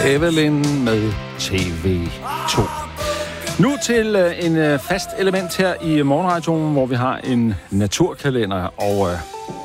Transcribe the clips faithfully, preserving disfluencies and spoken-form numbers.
Evelyn med T V to. Nu til øh, en øh, fast element her i Morgenradioen, hvor vi har en naturkalender, og øh,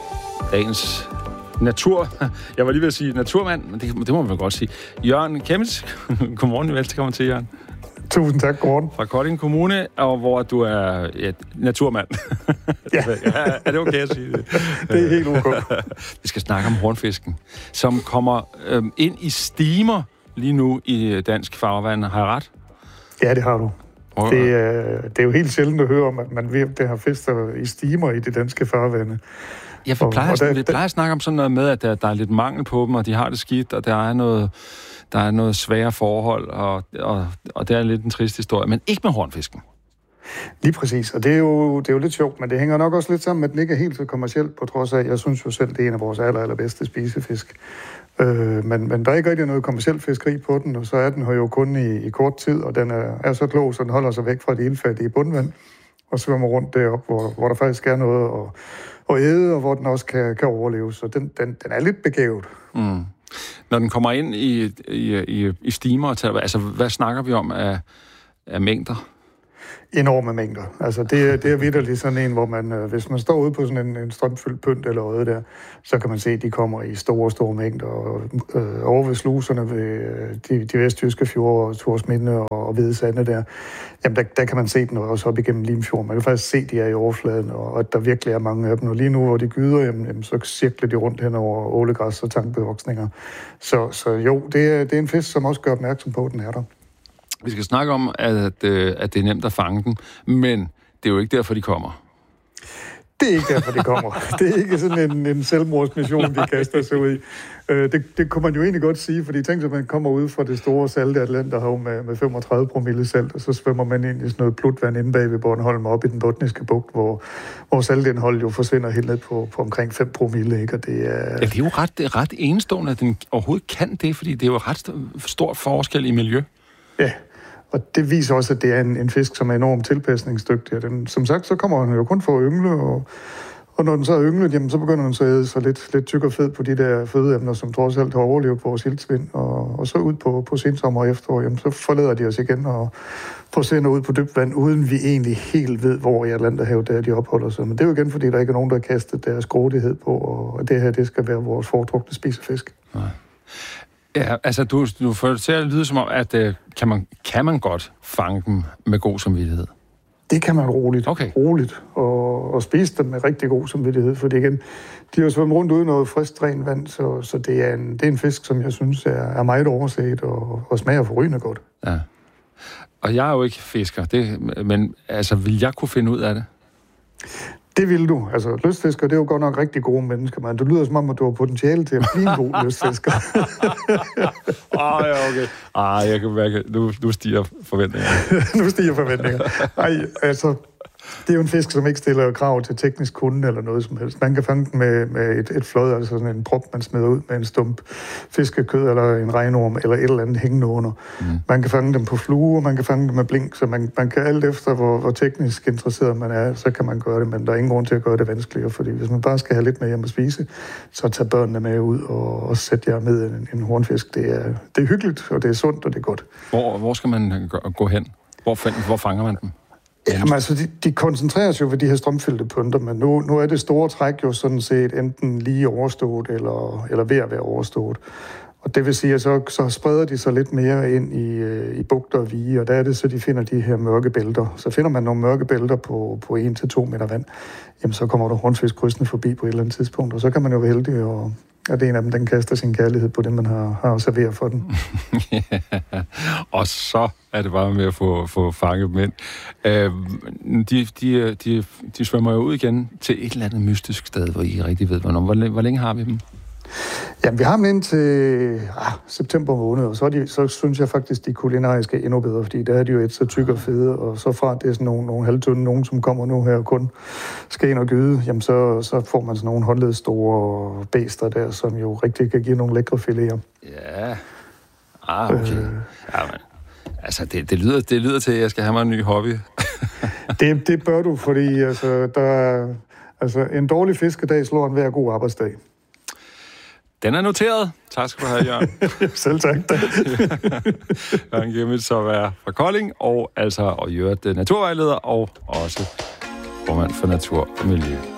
dagens natur... Jeg var lige ved at sige naturmand, men det, det må man vel godt sige. Jørgen Kemets. Godmorgen, velkommen til, Jørgen. Tusind tak, Gordon. Fra Kolding Kommune, og hvor du er ja, naturmand. Ja. Er det okay at sige det? Det er helt okay. Vi skal snakke om hornfisken, som kommer øhm, ind i stimer lige nu i dansk farvand. Har jeg ret? Ja, det har du. Oh, det, er, det er jo helt sjældent at høre om, at man ved, at det har fisker i stimer i det danske farvande. Ja, vi plejer, og der, vi plejer at snakke om sådan noget med, at der, der er lidt mangel på dem, og de har det skidt, og der er noget, der er noget svære forhold, og, og, og det er lidt en trist historie, men ikke med hornfisken. Lige præcis, og det er, jo, det er jo lidt sjovt, men det hænger nok også lidt sammen med, at den ikke er helt så kommercielt, på trods af, jeg synes jo selv, det er en af vores aller, allerbedste spisefisk. Øh, men, men der er ikke rigtig noget kommercielt fiskeri på den, og så er den her jo kun i, i kort tid, og den er, er så klog, så den holder sig væk fra det indfattige bundvand, og svømmer rundt deroppe, hvor, hvor der faktisk er noget at, at æde, og hvor den også kan, kan overleve. Så den, den, den er lidt begavet. Mm. Når den kommer ind i, i, i, i stimer, altså hvad snakker vi om af, af mængder? Enorme mængder. Altså, det, er, det er vitterligt sådan en, hvor man, hvis man står ude på sådan en, en strømfyldt pynt eller noget der, så kan man se, at de kommer i store, store mængder. Og, øh, over ved sluserne ved de, de vestjyske fjorde, Torsminde og Hvide Sande der, jamen der, der kan man se den også op igennem Limfjorden. Man kan faktisk se, at de er i overfladen, og at der virkelig er mange af dem. Og lige nu, hvor de gyder, jamen, jamen, så cirkler de rundt hen over ålegræs og tankbevoksninger. Så, så jo, det er, det er en fisk, som også gør opmærksom på, at den er der. Vi skal snakke om, at, at det er nemt at fange den, men det er jo ikke derfor, de kommer. Det er ikke derfor, de kommer. Det er ikke sådan en, en selvmordsmission, de kaster sig ud i. Det, det kunne man jo egentlig godt sige, fordi tænk sig, at man kommer ud fra det store salte Atlanterhav med, med femogtredive promille salt, og så svømmer man ind i sådan noget plutvand inde bag ved Bornholm op i den botniske bugt, hvor, hvor saltindholdet jo forsvinder helt ned på, på omkring fem promille, ikke? Og det er... Ja, det er jo ret, det er ret enestående, at den overhovedet kan det, fordi det er jo ret stor forskel i miljø. Ja, og det viser også, at det er en, en fisk, som er enormt tilpasningsdygtig. Den, som sagt, så kommer den jo kun for at yngle, og, og når den så er ynglet, jamen, så begynder den så at æde så lidt, lidt tyk og fed på de der fødeemner, som trods alt har overlevet på vores iltsvind. Og, og så ud på, på sensommer og efterår, jamen, så forlader de os igen og forsvinder ud på dybt vand, uden vi egentlig helt ved, hvor i Atlanterhavet der de opholder sig. Men det er jo igen, fordi der ikke er nogen, der har kastet deres grådighed på, og det her, det skal være vores foretrukne spisefisk. Nej. Ja, altså du, du får det til at lyde som om, at øh, kan, man, kan man godt fange dem med god samvittighed? Det kan man roligt, okay. roligt og, og spise dem med rigtig god samvittighed, fordi igen, de har svømmet rundt uden noget frisk, rent vand, så, så det, er en, det er en fisk, som jeg synes er, er meget overset og, og smager forrygende godt. Ja, og jeg er jo ikke fisker, det, men altså, vil jeg kunne finde ud af det? Det vil du. Altså, lystfisker, det er jo godt nok rigtig gode mennesker, men det lyder som om, at du har potentiale til at blive en god lystfisker. Åh, oh, ja, okay. Ah, jeg kan mærke, nu, nu stiger forventninger. nu stiger forventninger. Ej, altså, det er jo en fisk, som ikke stiller krav til teknisk kunde eller noget som helst. Man kan fange den med, med et, et flod, altså sådan en prop, man smider ud med en stump fiskekød eller en regnorm eller et eller andet hængende under. Mm. Man kan fange dem på flue, og man kan fange dem med blink, så man, man kan alt efter, hvor, hvor teknisk interesseret man er, så kan man gøre det, men der er ingen grund til at gøre det vanskeligere, fordi hvis man bare skal have lidt med hjem at spise, så tag børnene med ud og, og sæt jer med en, en hornfisk. Det er, det er hyggeligt, og det er sundt, og det er godt. Hvor, hvor skal man gå hen? Hvor, hvor fanger man dem? Jamen altså, de, de koncentrerer sig jo ved de her strømfyldte punter, men nu, nu er det store træk jo sådan set enten lige overstået eller, eller ved at være overstået. Og det vil sige, at så, så spreder de sig lidt mere ind i, i bugter og vige, og der er det så, de finder de her mørke bælter. Så finder man nogle mørke bælter på, på en til to meter vand, jamen så kommer der hornfisk krydsende forbi på et eller andet tidspunkt, og så kan man jo være heldig, og at en af dem, den kaster sin kærlighed på det, man har, har serveret for den. Og så er det bare med at få, få fanget dem ind. Øh, de, de, de, de svømmer jo ud igen til et eller andet mystisk sted, hvor I ikke rigtig ved, hvornår. Hvor, hvor længe har vi dem? Jamen, vi har dem indtil ah, september måned, og så, er de, så synes jeg faktisk, de kulinariske er endnu bedre, fordi der er de jo et så tyk og fede, og så fra det er sådan nogle, nogle halvtynde, nogen som kommer nu her og kun skal ind og gyde, jamen så, så får man sådan nogle håndledes store bæster der, som jo rigtig kan give nogle lækre filéer. Ja, ah, okay. Øh, ja, men, altså, det, det, lyder, det lyder til, at jeg skal have mig en ny hobby. det, det bør du, fordi altså, der, altså, en dårlig fiskedag slår en hver god arbejdsdag. Den er noteret. Tak skal du have, Jørgen. Selv tak. Jørgen Gemmit, så er fra Kolding, og altså og i øvrigt naturvejleder, og også formand for Natur og Miljø.